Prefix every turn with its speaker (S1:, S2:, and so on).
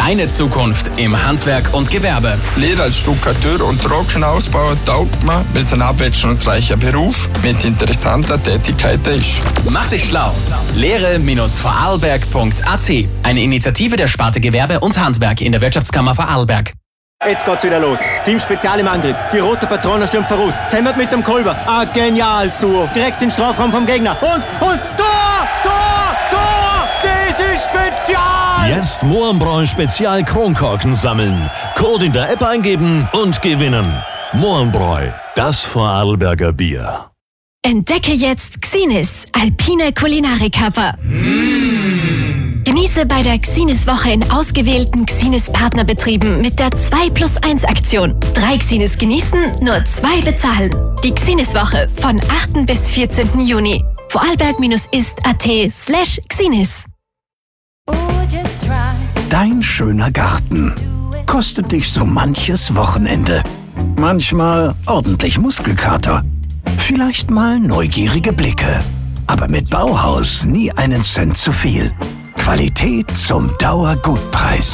S1: Deine Zukunft im Handwerk und Gewerbe.
S2: Lehre als Stuckateur und Trockenausbauer taugt mir, weil es ein abwechslungsreicher Beruf mit interessanter Tätigkeit ist.
S1: Mach dich schlau. Lehre-vorarlberg.at. Eine Initiative der Sparte Gewerbe und Handwerk in der Wirtschaftskammer Vorarlberg.
S3: Jetzt geht's wieder los. Team Spezial im Angriff. Die rote Patrone stürmt voraus. Zemmert mit dem Kolber. Ein geniales Duo. Direkt in den Strafraum vom Gegner. Und Tor! Tor! Tor! Das ist Spezial!
S4: Jetzt Mohrenbräu Spezial Kronkorken sammeln. Code in der App eingeben und gewinnen. Mohrenbräu, das Vorarlberger Bier.
S5: Entdecke jetzt Xinis, alpine Kulinarik-Happer. Genieße bei der Xinis-Woche in ausgewählten Xinis-Partnerbetrieben mit der 2+1-Aktion. 3 Xinis genießen, nur 2 bezahlen. Die Xinis-Woche von 8. bis 14. Juni. Vorarlberg-ist.at/Xinis.
S6: Dein schöner Garten kostet dich so manches Wochenende. Manchmal ordentlich Muskelkater. Vielleicht mal neugierige Blicke. Aber mit Bauhaus nie einen Cent zu viel. Qualität zum Dauergutpreis.